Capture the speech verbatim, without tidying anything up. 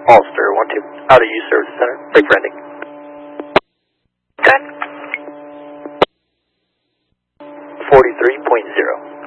Ulster, one two, out of use service center, break for ending. Good. forty-three point zero.